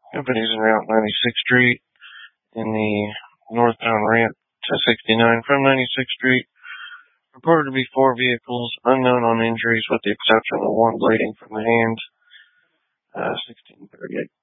Companies en Route 96th Street in the northbound ramp to 69 from 96th Street. Reported to be 4 vehicles, unknown on injuries with the exception of one bleeding from the hand. 1638.